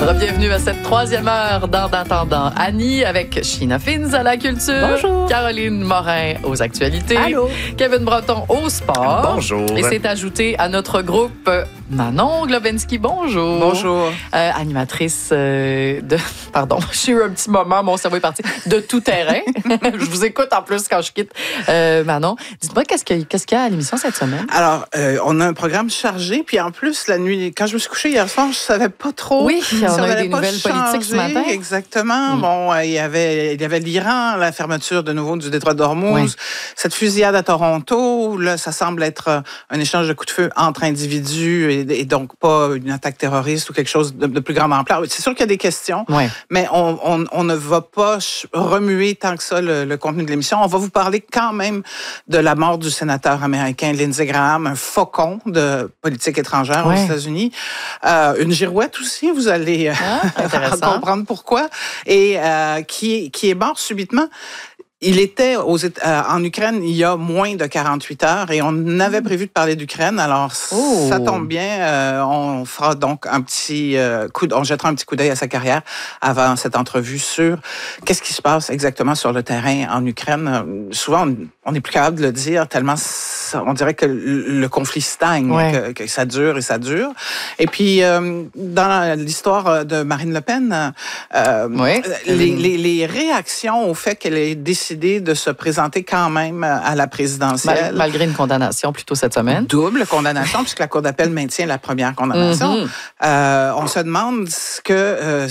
Bienvenue à cette troisième heure d'Attendant Annie avec Sheena Fins à la culture. Bonjour. Caroline Morin aux actualités. Allô. Kevin Breton au sport. Bonjour. Et c'est ajouté à notre groupe Manon Globensky. Bonjour. Bonjour. Animatrice de... Pardon, j'ai eu un petit moment, mon cerveau est parti. De tout terrain. Je vous écoute en plus quand je quitte. Manon, dites-moi, qu'est-ce qu'il y a à l'émission cette semaine? Alors, on a un programme chargé, puis en plus, la nuit, quand je me suis couchée hier soir, je savais pas trop. Oui, si on a eu allait des pas nouvelles politiques ce matin. Exactement. Bon, il y avait l'Iran, la fermeture de nouveau du détroit d'Ormuz, Oui. cette fusillade à Toronto. Là, ça semble être un échange de coups de feu entre individus et donc pas une attaque terroriste ou quelque chose de plus grande ampleur. C'est sûr qu'il y a des questions, Oui. mais on ne va pas remuer tant que ça le contenu de l'émission. On va vous parler quand même de la mort du sénateur américain Lindsey Graham, un faucon de politique étrangère aux États-Unis. Une girouette aussi, vous allez comprendre pourquoi. Et qui est mort subitement. Il était en Ukraine il y a moins de 48 heures et on avait prévu de parler d'Ukraine. Alors, ça tombe bien. On fera donc on jettera un petit coup d'œil à sa carrière avant cette entrevue sur qu'est-ce qui se passe exactement sur le terrain en Ukraine. Souvent, on n'est plus capable de le dire tellement on dirait que le conflit stagne, que ça dure et ça dure. Et puis, dans l'histoire de Marine Le Pen, les réactions au fait qu'elle ait décidé de se présenter quand même à la présidentielle. Malgré une condamnation plus tôt cette semaine. Double condamnation, puisque la Cour d'appel maintient la première condamnation. On se demande ce que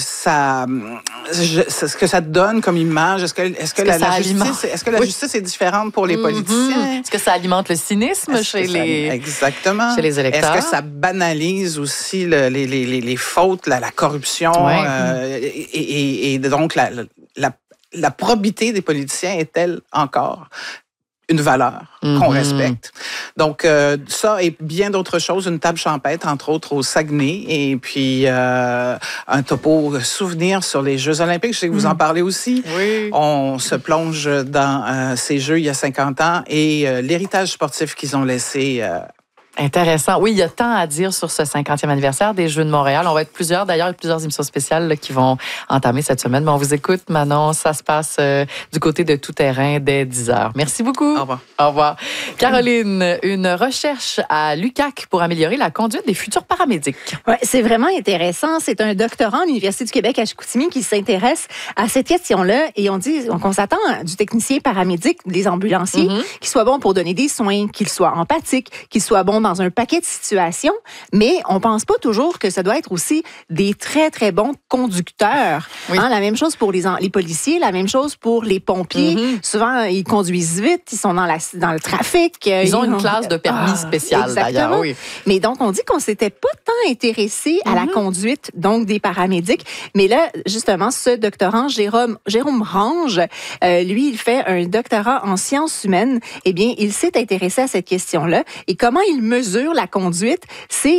ça donne comme image. Est-ce que la justice est différente pour les politiciens? Est-ce que ça alimente le cynisme chez les électeurs? Est-ce que ça banalise aussi les fautes, la corruption et donc la probité des politiciens est-elle encore une valeur qu'on respecte? Donc, ça et bien d'autres choses, une table champêtre, entre autres, au Saguenay, et puis un topo souvenir sur les Jeux olympiques. Je sais que vous en parlez aussi. Oui. On se plonge dans ces Jeux il y a 50 ans et l'héritage sportif qu'ils ont laissé... Intéressant. Oui, il y a tant à dire sur ce 50e anniversaire des Jeux de Montréal. On va être plusieurs. D'ailleurs, il y a plusieurs émissions spéciales qui vont entamer cette semaine. Mais on vous écoute, Manon. Ça se passe du côté de Tout Terrain dès 10h. Merci beaucoup. Au revoir. Au revoir. Caroline, une recherche à l'UQAC pour améliorer la conduite des futurs paramédics. Ouais, c'est vraiment intéressant. C'est un doctorant à l'Université du Québec à Chicoutimi qui s'intéresse à cette question-là. Et on s'attend du technicien paramédic, des ambulanciers, qui soit bon pour donner des soins, qu'il soit empathique, qu'il soit bon dans un paquet de situations, mais on pense pas toujours que ça doit être aussi des très, très bons conducteurs. Oui. La même chose pour les policiers, la même chose pour les pompiers. Souvent, ils conduisent vite, ils sont dans le trafic. Ils ont une classe de permis spéciale, d'ailleurs. Oui. Mais donc, on dit qu'on s'était pas tant intéressé à la conduite donc des paramédics. Mais là, justement, ce doctorant, Jérôme Range, lui, il fait un doctorat en sciences humaines. Eh bien, il s'est intéressé à cette question-là. Et comment il mesure la conduite? C'est